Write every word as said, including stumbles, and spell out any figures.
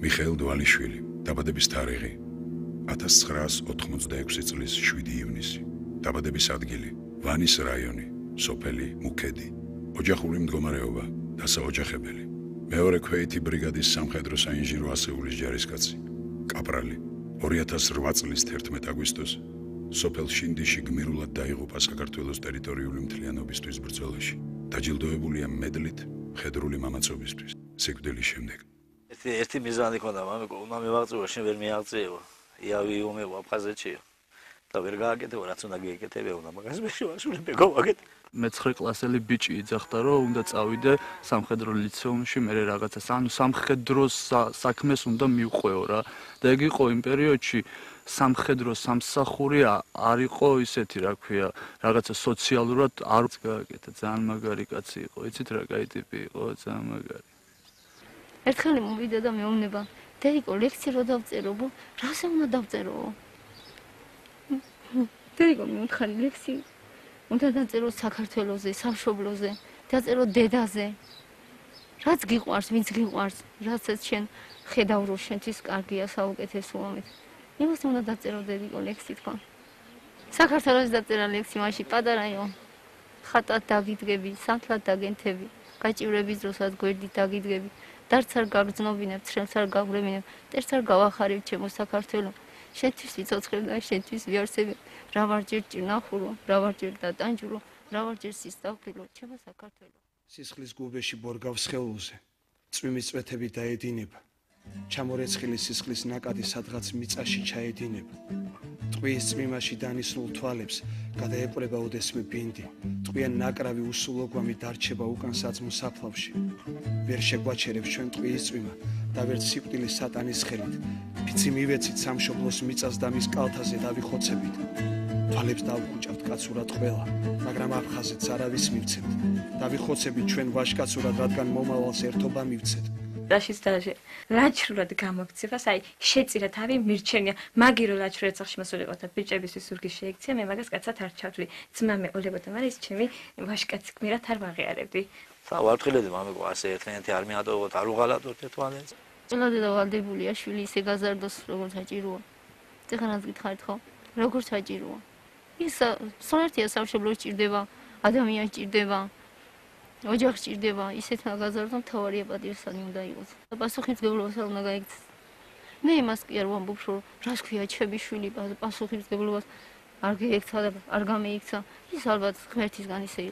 მიხეილ დვალიშვილი, დაბადების თარიღი ათას ცხრაას ოთხმოცდაექვსი წლის შვიდი ივნისი. დაბადების ადგილი ვანის რაიონი, სოფელი მუქედი. ოჯახური მდგომარეობა დასაოჯახებელი. მეორე ქვეითი ბრიგადის სამხედრო საინჟინრო ასეულის ჯარისკაცი. კაპრალი ორი ათას რვა წლის თერთმეტ აგვისტოს სოფელ შინდიში გმირულად დაიღუპა საქართველოს ტერიტორიული მთლიანობისთვის ბრძოლაში. დაჯილდოებულია მედლით მხედრული მამაცობისთვის. სიკვდილის შემდეგ. ერთი ერთი მიზანი ქონდა, მამიკო, უნდა მივაღწიო, შენ ვერ მიაღწიეო. იავი უმეო აფხაზეთშიო. და ვერ გააკეთებო, რაც უნდა გეკეთებო, უნდა მაგას ვერ შევასრულებე, გავაკეთე. მეცხრე კლასელი ბიჭი იძახდა, რომ უნდა წავიდე სამხედრო ლიცეუმში, მე რაღაცას, ანუ სამხედრო საქმეს უნდა მივყვეო რა. და ეგ იყო იმ პერიოდში სამხედრო სამსახური არ იყო ისეთი, რა ქვია, რაღაცა სოციალურად არ გააკეთა, ძალიან მაგარი კაცი იყო. იცით რა, კაი ტიპი იყო, ძალიან მაგარი. ერთხელ მოვიდა და მეუბნება, დედიკო, ლექსი რო დავწერო, რაზე უნდა დავწერო? დედიკო, მივთხარი ლექსი უნდა დაწერო საქართველოზე, სამშობლოზე, დაწერო დედაზე. რაც გიყვარს, ვინც გიყვარს, რაცაც შენ ხედავ რომ შენთვის კარგია, საუკეთესო ამით. იმას უნდა დაწერო დედიკო ლექსი თქვა. საქართველოს დაწერა ლექსი, მაშინ პატარაო. ხატად დაგიდგები, სანთლად დაგენთები, გაჭირვების დროსაც გვერდით დაგიდგები. დარც არ გაგრძნობინებ, ცხელს არ გაგვრემინებ, ტერს არ გავახარებ ჩემო საქართველო. შენთვის ვიცოცხლებ და შენთვის ვიარსებებ. მრავალჯერ ჭირნახულო, მრავალჯერ დატანჯულო, მრავალჯერ სისდავქილო, ჩემო საქართველო. სისხლის გუბეში ბორგავს ხელულზე, წვიმის წვეთები დაედინება. ჩამორეცხილი სისხლის ნაკადი სადღაც მიწაში ჩაედინება. ტყუის წვიმაში დანისლულ თვალებს გადაეპყრება ოდესმე ბინდი. ტყვიან ნაკრავი უსულოგვამი დარჩება უკან საძმო საფლავში. ვერ შეგვაჩერებს ჩვენ ტყუის წვიმა და ვერც სიკვდილის სატანის ხელით. ფიცი მივეცით სამშობლოს მიწას და მის კალთაზე დავიხოცებით. თვალებს დავუხუჭავთ კაცურად ყველა, მაგრამ აფხაზეთს არავის მივცემთ. დავიხოცებით ჩვენ ვაშკაცურად, რადგან მომავალს ერთობა მივცეთ. რაშიც დაჟე რაჩრულად გამოქცევას, აი შეწირა თავი მირჩენია, მაგირო რაჩრულად სახში მოსულიყო და ბიჭებისთვის ზურგის შეექცია, მე მაგას კაცად არ ჩავთვლი. ძმა მე ოლებოდა, მაგრამ ის ჩემი ვაშკაცი გმირად არ ვაღიარებდი. სავართხილები მამიკო, ასე ერთიანთი არ მიატოვოთ, არ უღალატოთ ერთმანეთს. წელადედა ვალდებულია შვილი ისე გაზარდოს, როგორც საჭიროა. წეხანაც გითხარით ხო? როგორც საჭიროა. ის სონერთია სამშობლოს ჭირდება, ადამიანს ჭირდება. ოჯახს ჭირდება, ისეთმა გაზარდო მთავარია პატივსანი უნდა იყოს. პასუხისმგებლობას არ უნდა გაიქცეს. მე იმას კი არ ვამბობ, რომ რას ქვია ჩემი შვილი პასუხისმგებლობას არ გაიქცა და არ გამოიქცა. ის ალბათ ღმერთისგან ისე